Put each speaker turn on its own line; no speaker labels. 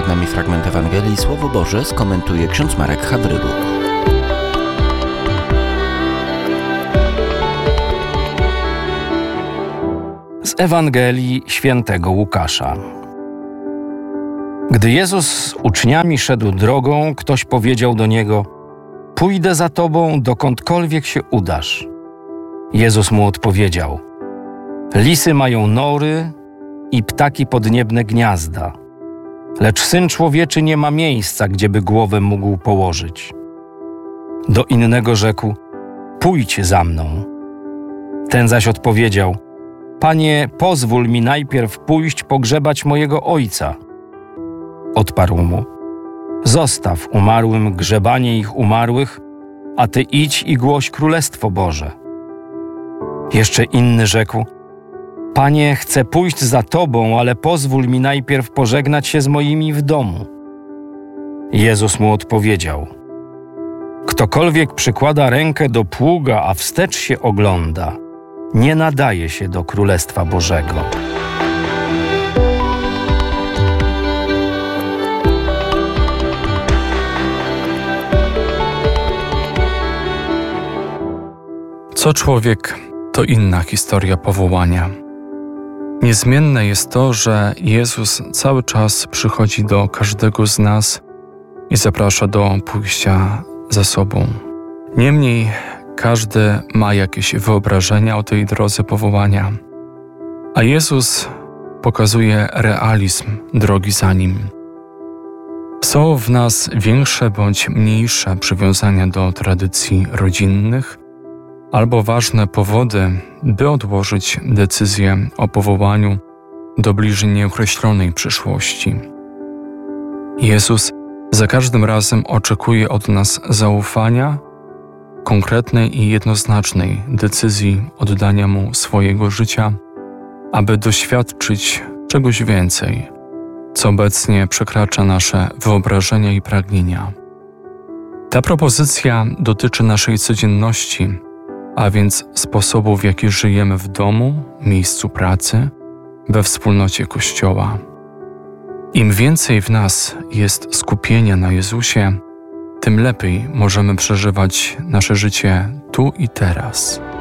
Przed nami fragment Ewangelii. Słowo Boże skomentuje ksiądz Marek Hawryluk.
Z Ewangelii świętego Łukasza. Gdy Jezus z uczniami szedł drogą, ktoś powiedział do Niego: „Pójdę za Tobą, dokądkolwiek się udasz”. Jezus mu odpowiedział: „Lisy mają nory i ptaki podniebne gniazda, lecz Syn Człowieczy nie ma miejsca, gdzieby głowę mógł położyć”. Do innego rzekł: „Pójdź za mną”. Ten zaś odpowiedział: „Panie, pozwól mi najpierw pójść pogrzebać mojego ojca”. Odparł mu: „Zostaw umarłym grzebanie ich umarłych, a Ty idź i głoś Królestwo Boże”. Jeszcze inny rzekł: „Panie, chcę pójść za Tobą, ale pozwól mi najpierw pożegnać się z moimi w domu”. Jezus mu odpowiedział: „Ktokolwiek przykłada rękę do pługa, a wstecz się ogląda, nie nadaje się do Królestwa Bożego”.
Co człowiek, to inna historia powołania. Niezmienne jest to, że Jezus cały czas przychodzi do każdego z nas i zaprasza do pójścia za sobą. Niemniej każdy ma jakieś wyobrażenia o tej drodze powołania, a Jezus pokazuje realizm drogi za Nim. Są w nas większe bądź mniejsze przywiązania do tradycji rodzinnych, albo ważne powody, by odłożyć decyzję o powołaniu do bliżej nieokreślonej przyszłości. Jezus za każdym razem oczekuje od nas zaufania, konkretnej i jednoznacznej decyzji oddania Mu swojego życia, aby doświadczyć czegoś więcej, co obecnie przekracza nasze wyobrażenia i pragnienia. Ta propozycja dotyczy naszej codzienności, a więc sposobu, w jaki żyjemy w domu, miejscu pracy, we wspólnocie Kościoła. Im więcej w nas jest skupienia na Jezusie, tym lepiej możemy przeżywać nasze życie tu i teraz.